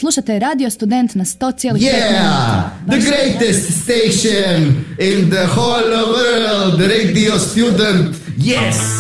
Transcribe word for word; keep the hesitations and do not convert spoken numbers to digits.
Slušate Radio Student na sto zarez pet. Yeah! The greatest station in the whole world, Radio Student. Yes!